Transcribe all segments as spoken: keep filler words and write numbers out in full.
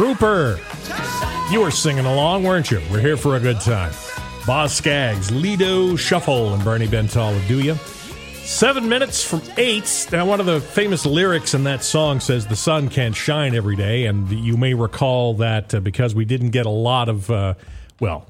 Trooper. You were singing along, weren't you? We're here for a good time. Boz Scaggs, Lido Shuffle, and Bernie Bentall of Do Ya. Seven minutes from eight. Now, one of the famous lyrics in that song says the sun can't shine every day, and you may recall that uh, because we didn't get a lot of, uh, well,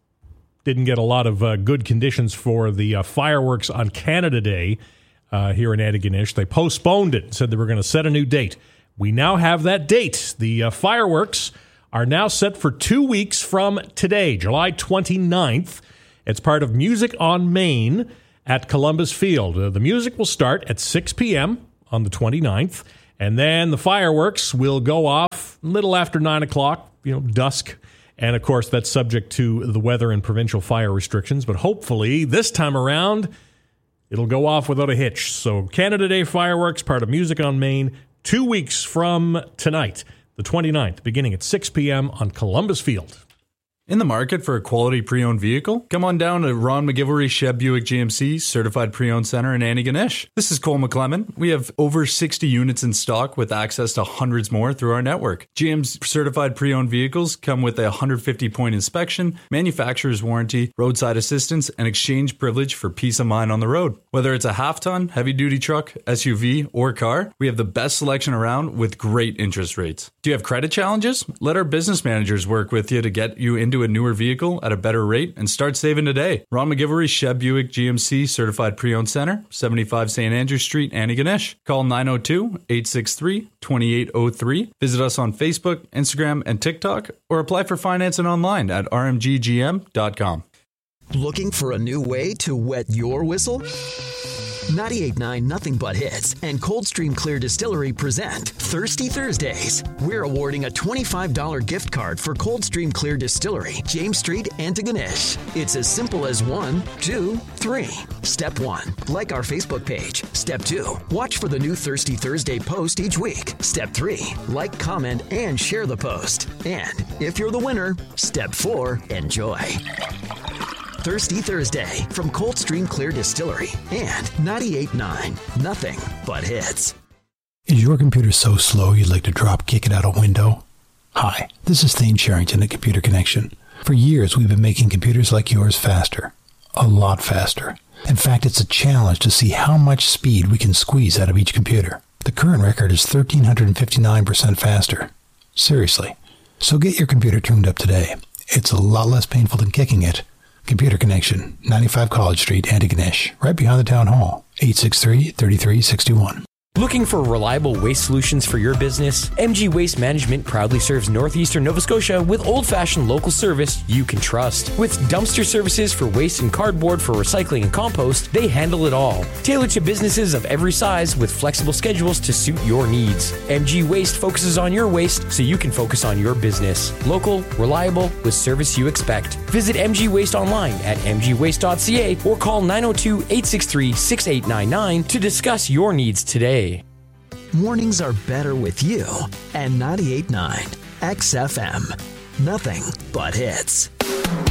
didn't get a lot of uh, good conditions for the uh, fireworks on Canada Day uh, here in Antigonish. They postponed it and said they were going to set a new date. We now have that date. The uh, fireworks are now set for two weeks from today, July twenty-ninth. It's part of Music on Main at Columbus Field. Uh, the music will start at six p.m. on the twenty-ninth, and then the fireworks will go off a little after nine o'clock, you know, dusk. And, of course, that's subject to the weather and provincial fire restrictions. But hopefully, this time around, it'll go off without a hitch. So, Canada Day fireworks, part of Music on Main, two weeks from tonight, the twenty-ninth, beginning at six p.m. on Columbus Field. In the market for a quality pre-owned vehicle? Come on down to Ron McGivory Cheb Buick G M C Certified Pre-Owned Center in Antigonish. This is Cole McClellan. We have over sixty units in stock with access to hundreds more through our network. G M's certified pre-owned vehicles come with a one hundred fifty point inspection, manufacturer's warranty, roadside assistance, and exchange privilege for peace of mind on the road. Whether it's a half-ton, heavy-duty truck, S U V, or car, we have the best selection around with great interest rates. Do you have credit challenges? Let our business managers work with you to get you into a newer vehicle at a better rate and start saving today. Ron McGivory Cheb Buick G M C Certified Pre-Owned Center, seventy-five Saint Andrew Street, Antigonish. Call nine oh two, eight six three, two eight oh three. Visit us on Facebook, Instagram, and TikTok, or apply for financing online at r m g g m dot com. Looking for a new way to wet your whistle? ninety-eight point nine Nothing But Hits and Coldstream Clear Distillery present Thirsty Thursdays. We're awarding a twenty-five dollars gift card for Coldstream Clear Distillery, James Street, Antigonish. It's as simple as one, two, three. Step one, like our Facebook page. Step two, watch for the new Thirsty Thursday post each week. Step three, like, comment, and share the post. And if you're the winner, step four, enjoy. Thirsty Thursday from Coldstream Clear Distillery and ninety-eight point nine Nothing But Hits. Is your computer so slow you'd like to drop kick it out a window? Hi, this is Thane Sherrington at Computer Connection. For years, we've been making computers like yours faster. A lot faster. In fact, it's a challenge to see how much speed we can squeeze out of each computer. The current record is one thousand three hundred fifty-nine percent faster. Seriously. So get your computer tuned up today. It's a lot less painful than kicking it. Computer Connection, ninety-five College Street, Antigonish, right behind the town hall, eight six three, three three six one. Looking for reliable waste solutions for your business? M G Waste Management proudly serves northeastern Nova Scotia with old-fashioned local service you can trust. With dumpster services for waste and cardboard for recycling and compost, they handle it all. Tailored to businesses of every size with flexible schedules to suit your needs. M G Waste focuses on your waste so you can focus on your business. Local, reliable, with service you expect. Visit M G Waste online at m g waste dot c a or call nine oh two, eight six three, six eight nine nine to discuss your needs today. Mornings are better with you and ninety-eight point nine X F M. Nothing but hits.